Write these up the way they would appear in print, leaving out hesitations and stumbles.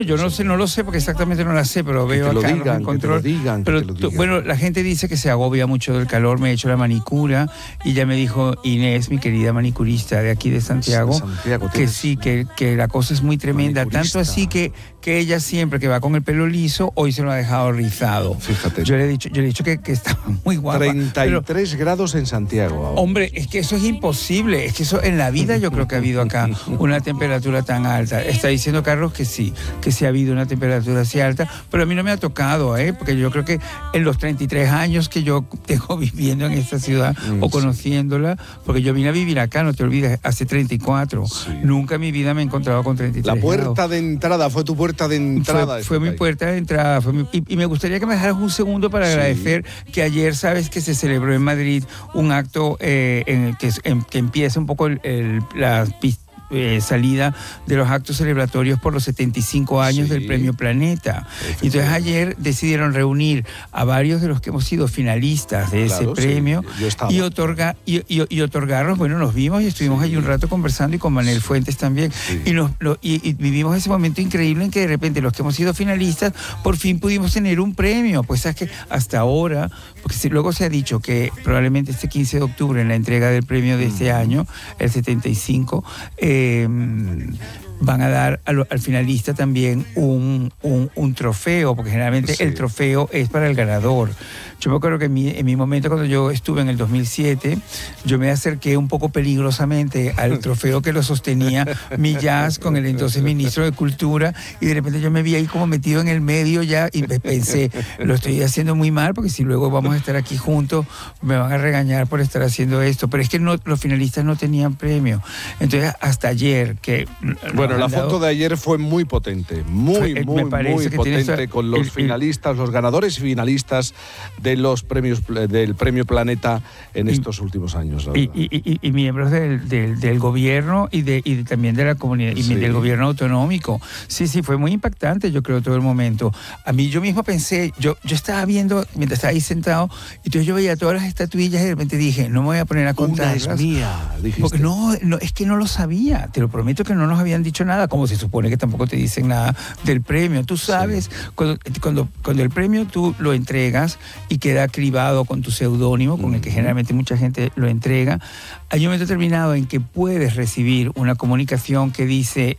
Yo no lo sé porque exactamente no la sé, pero veo acá en control. Pero bueno, la gente dice que se agobia mucho del calor. Me he hecho la manicura y ya me dijo Inés, mi querida manicurista de aquí de Santiago, que sí, que la cosa es muy tremenda. Tanto así que ella siempre que va con el pelo liso, hoy se lo ha dejado rizado. Fíjate. Yo le he dicho que estaba muy guapa. 33 grados en Santiago ahora. Hombre, es que eso es imposible. Es que eso en la vida yo creo que ha habido acá una temperatura tan alta. Está diciendo Carlos que sí ha habido una temperatura así alta, pero a mí no me ha tocado, porque yo creo que en los 33 años que yo tengo viviendo en esta ciudad o conociéndola, porque yo vine a vivir acá, no te olvides, hace 34. Sí. Nunca en mi vida me he encontrado con 33 La puerta grados. de entrada, fue tu puerta de entrada. Fue mi puerta de entrada. Y me gustaría que me dejaras un segundo para agradecer que ayer, sabes que se celebró en Madrid un acto en el que empieza un poco la salida de los actos celebratorios por los 75 años del Premio Planeta. Y entonces ayer decidieron reunir a varios de los que hemos sido finalistas de ese premio y otorgarlos. Bueno, nos vimos y estuvimos ahí un rato conversando y con Manuel Fuentes también. Y vivimos ese momento increíble en que de repente los que hemos sido finalistas por fin pudimos tener un premio. Pues sabes que hasta ahora, porque luego se ha dicho que probablemente este 15 de octubre en la entrega del premio de este año, el 75, van a dar al finalista también un trofeo, porque generalmente el trofeo es para el ganador. Yo me acuerdo que en mi momento, cuando yo estuve en el 2007, yo me acerqué un poco peligrosamente al trofeo que lo sostenía Millás con el entonces ministro de Cultura, y de repente yo me vi ahí como metido en el medio ya y pensé, lo estoy haciendo muy mal, porque si luego vamos a estar aquí juntos me van a regañar por estar haciendo esto. Pero es que los finalistas no tenían premio. Entonces hasta ayer que... Bueno, la foto de ayer fue muy potente, muy potente, con los finalistas, los ganadores y finalistas de los premios del Premio Planeta en estos últimos años. Y miembros del gobierno y también de la comunidad y del gobierno autonómico. Sí, fue muy impactante, yo creo, todo el momento. A mí yo mismo pensé, yo estaba viendo, mientras estaba ahí sentado, y entonces yo veía todas las estatuillas y de repente dije, no me voy a poner a contarlas. Una es mía, dijiste. Porque no, es que no lo sabía, te lo prometo que no nos habían dicho nada, como se supone que tampoco te dicen nada del premio. Tú sabes, cuando el premio tú lo entregas y queda cribado con tu seudónimo, con el que generalmente mucha gente lo entrega, hay un momento determinado en que puedes recibir una comunicación que dice,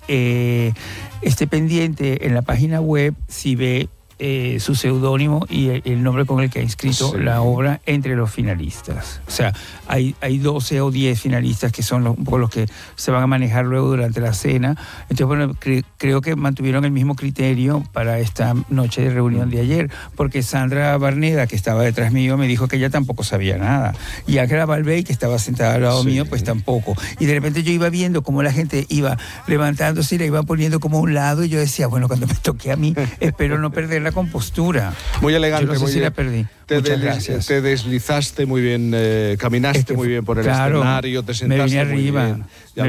esté pendiente en la página web si ve su seudónimo y el nombre con el que ha inscrito la obra entre los finalistas. O sea, hay 12 o 10 finalistas que son un poco los que se van a manejar luego durante la cena. Entonces, bueno, creo que mantuvieron el mismo criterio para esta noche de reunión de ayer, porque Sandra Barneda, que estaba detrás mío, me dijo que ella tampoco sabía nada. Y Ángela Balbey, que estaba sentada al lado mío, pues tampoco. Y de repente yo iba viendo cómo la gente iba levantándose y la iba poniendo como a un lado, y yo decía, bueno, cuando me toque a mí, espero no perder la compostura. Muy elegante. Yo no sé si la perdí. Muchas gracias. Te deslizaste muy bien, caminaste muy bien por el escenario, te sentaste muy bien.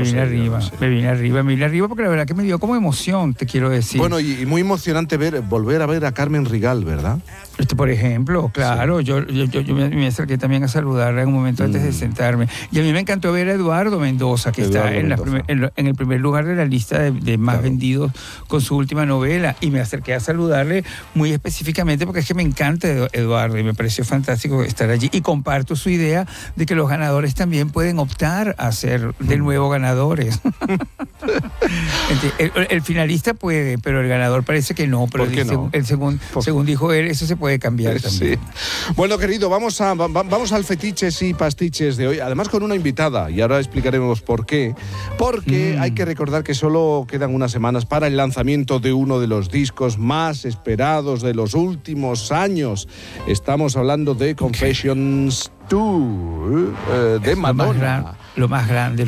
Me vine arriba porque la verdad que me dio como emoción, te quiero decir. Bueno, y muy emocionante volver a ver a Carmen Rigal, ¿verdad? Por ejemplo, claro, yo me acerqué también a saludarla en un momento antes de sentarme. Y a mí me encantó ver a Eduardo Mendoza, que está en el primer lugar de la lista de más vendidos con su última novela. Y me acerqué a saludarle muy específicamente porque es que me encanta Eduardo y me pareció fantástico estar allí. Y comparto su idea de que los ganadores también pueden optar a ser de nuevo ganadores. El finalista puede, pero el ganador parece que no. Pero según dijo él, eso se puede cambiar también. Bueno, querido, vamos al fetiches y pastiches de hoy, además con una invitada, y ahora explicaremos por qué. Porque hay que recordar que solo quedan unas semanas para el lanzamiento de uno de los discos más esperados de los últimos años. Estamos hablando de Confessions 2 de Madonna. Lo más grande.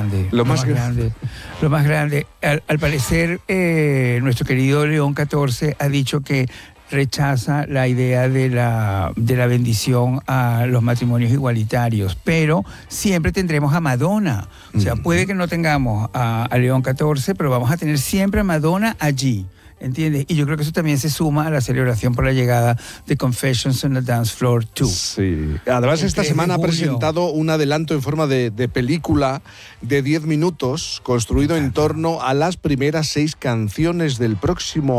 Al parecer, nuestro querido León XIV ha dicho que rechaza la idea de la bendición a los matrimonios igualitarios, pero siempre tendremos a Madonna. O sea, puede que no tengamos a León XIV, pero vamos a tener siempre a Madonna allí. ¿Entiendes? Y yo creo que eso también se suma a la celebración por la llegada de Confessions on the Dance Floor 2. Sí. Además, esta semana ha presentado un adelanto en forma de película de 10 minutos, construido en torno a las primeras 6 canciones del próximo